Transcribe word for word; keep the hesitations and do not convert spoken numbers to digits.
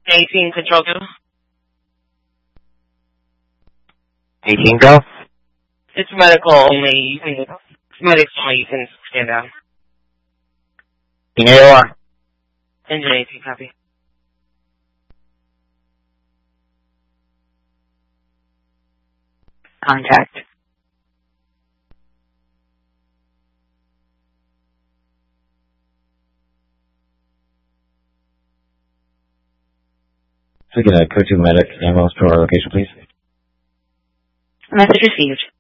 eighteen, control two. eighteen, go. It's medical only. You can, it's medics only. You can stand down. In A O R. Engine eighteen, copy. Contact. So get a code two medic ambulance to our location, please. Message received.